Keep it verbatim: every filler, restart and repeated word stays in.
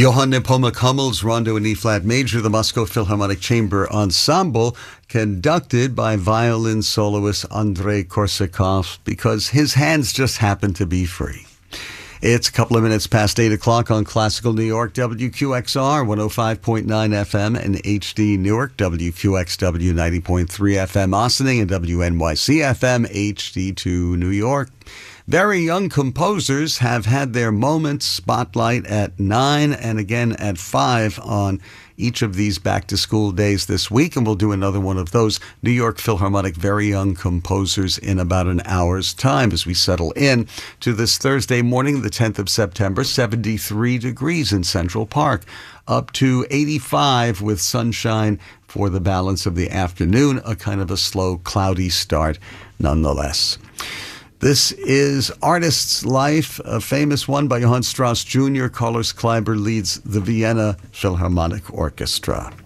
Johann Nepomuk Hummel's Rondo in E-flat major, the Moscow Philharmonic Chamber Ensemble, conducted by violin soloist Andrei Korsakov, because his hands just happen to be free. It's a couple of minutes past eight o'clock on Classical New York, W Q X R, one oh five point nine F M, and H D Newark, W Q X W ninety point three F M, Ossining, and W N Y C F M, H D two New York. Very young composers have had their moments. Spotlight at nine and again at five on each of these back-to-school days this week, and we'll do another one of those New York Philharmonic Very Young Composers in about an hour's time as we settle in to this Thursday morning, the tenth of September, seventy-three degrees in Central Park, up to eighty-five with sunshine for the balance of the afternoon, a kind of a slow, cloudy start nonetheless. This is Artist's Life, a famous one by Johann Strauss Junior Carlos Kleiber leads the Vienna Philharmonic Orchestra.